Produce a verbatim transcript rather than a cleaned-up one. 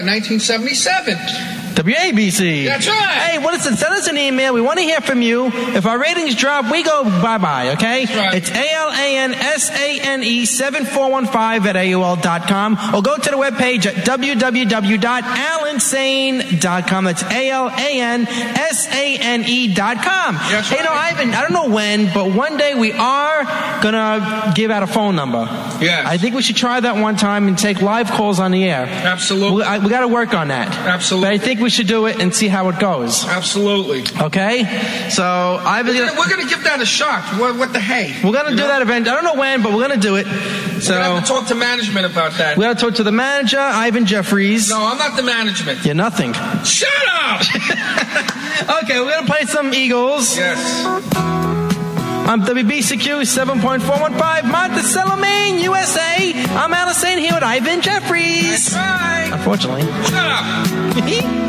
nineteen seventy-seven. W A B C. That's right. Hey, well, listen, send us an email. We want to hear from you. If our ratings drop, we go bye-bye, okay? That's right. It's A L A N S A N E seven four one five at A O L dot com, or go to the webpage at w w w dot alan sane dot com. That's A L A N S A N E dot com. That's hey, you know, right. Ivan, I don't know when, but one day we are going to give out a phone number. Yes. I think we should try that one time and take live calls on the air. Absolutely. We, I, we got to work on that. Absolutely. But I think we should do it and see how it goes. Absolutely. Okay? So, I was We're gonna, going we're gonna give that a shot. What, what the hey? we're going to You do know? that event. I don't know when, but we're going to do it. So, We're going to have to talk to management about that. we got to talk to the manager, Ivan Jeffries. No, I'm not the management. You're nothing. Shut up! Okay, we're going to play some Eagles. Yes. I'm W B C Q seven point four one five, Monticello, Maine, U S A. I'm Alice Sane here with Ivan Jeffries. That's right. Unfortunately. Shut up.